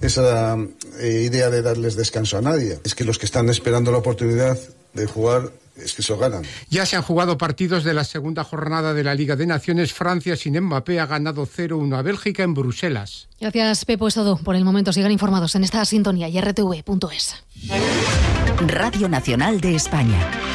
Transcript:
esa idea de darles descanso a nadie. Es que los que están esperando la oportunidad de jugar es que eso ganan. Ya se han jugado partidos de la segunda jornada de la Liga de Naciones. Francia sin Mbappé ha ganado 0-1 a Bélgica en Bruselas. Gracias, Pepo. Es todo por el momento. Sigan informados en esta sintonía y rtv.es. Radio Nacional de España.